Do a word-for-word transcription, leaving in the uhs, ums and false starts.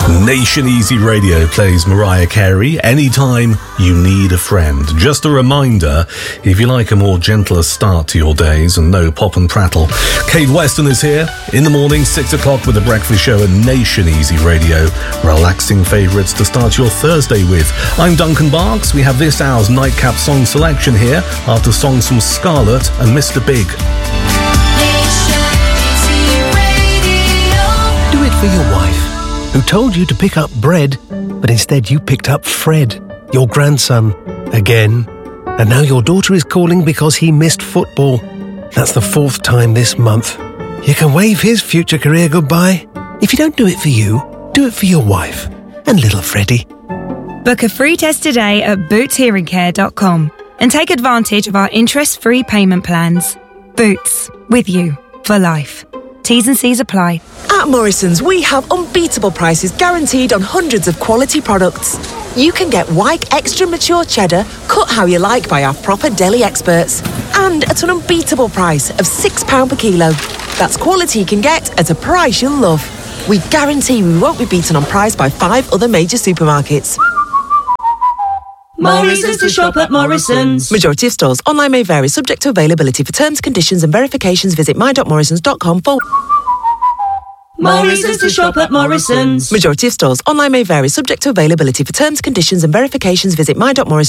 Nation Easy Radio plays Mariah Carey, Anytime You Need a Friend. Just a reminder, if you like a more gentler start to your days and no pop and prattle, Kate Weston is here in the morning, six o'clock with The Breakfast Show and Nation Easy Radio. Relaxing favourites to start your Thursday with. I'm Duncan Barks. We have this hour's nightcap song selection here after songs from Scarlett and Mister Big. Do it for your wife, who told you to pick up bread, but instead you picked up Fred, your grandson, again. And now your daughter is calling because he missed football. That's the fourth time this month. You can wave his future career goodbye. If you don't do it for you, do it for your wife and little Freddie. Book a free test today at boots hearing care dot com and take advantage of our interest-free payment plans. Boots, with you for life. T's and C's apply. At Morrison's, we have unbeatable prices guaranteed on hundreds of quality products. You can get Wyke Extra Mature Cheddar, cut how you like by our proper deli experts. And at an unbeatable price of six pounds per kilo. That's quality you can get at a price you'll love. We guarantee we won't be beaten on price by five other major supermarkets. Morrison's to shop at Morrison's. Majority of stores. Online may vary, subject to availability. For terms, conditions and verifications, visit my dot morrisons dot com forward. Morrison's to shop at Morrison's. Majority of stores. Online may vary, subject to availability. For terms, conditions and verifications, visit my dot morrisons.